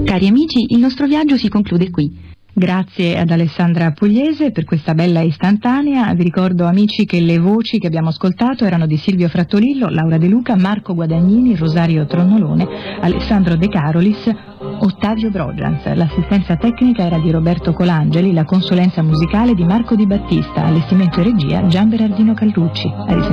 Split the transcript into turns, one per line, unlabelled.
Cari amici, il nostro viaggio si conclude qui. Grazie ad Alessandra Pugliese per questa bella istantanea. Vi ricordo, amici, che le voci che abbiamo ascoltato erano di Silvio Frattolillo, Laura De Luca, Marco Guadagnini, Rosario Tronnolone, Alessandro De Carolis, Ottavio Broggians. L'assistenza tecnica era di Roberto Colangeli, la consulenza musicale di Marco Di Battista, allestimento e regia Gian Berardino Calrucci.